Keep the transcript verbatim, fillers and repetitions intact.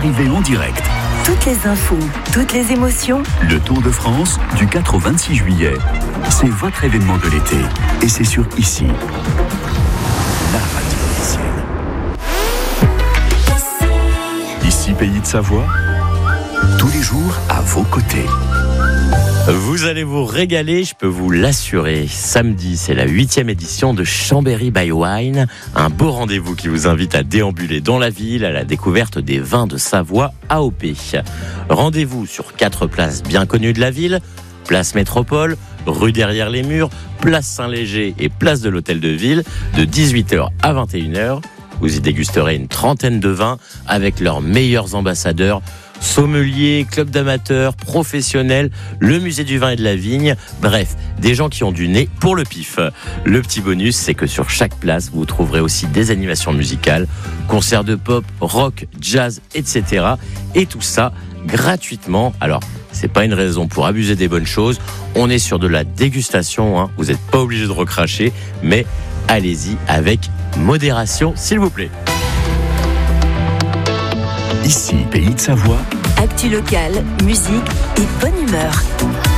arrivée en direct. Toutes les infos, toutes les émotions. Le Tour de France du quatre au vingt-six juillet. C'est votre événement de l'été. Et c'est sur ici. La radio officielle. Ici, Pays de Savoie. Tous les jours à vos côtés. Vous allez vous régaler, je peux vous l'assurer. Samedi, c'est la huitième édition de Chambéry by Wine, un beau rendez-vous qui vous invite à déambuler dans la ville à la découverte des vins de Savoie A O P. Rendez-vous sur quatre places bien connues de la ville, place Métropole, rue Derrière les Murs, place Saint-Léger et place de l'Hôtel de Ville, de dix-huit heures à vingt et une heures. Vous y dégusterez une trentaine de vins avec leurs meilleurs ambassadeurs, sommeliers, clubs d'amateurs, professionnels, le musée du vin et de la vigne, bref, des gens qui ont du nez pour le pif. Le petit bonus, c'est que sur chaque place, vous trouverez aussi des animations musicales, concerts de pop, rock, jazz, et cetera. Et tout ça gratuitement. Alors, c'est pas une raison pour abuser des bonnes choses. On est sur de la dégustation, hein. Vous n'êtes pas obligé de recracher, mais allez-y avec modération, s'il vous plaît. Ici, Pays de Savoie. Actu locale, musique et bonne humeur.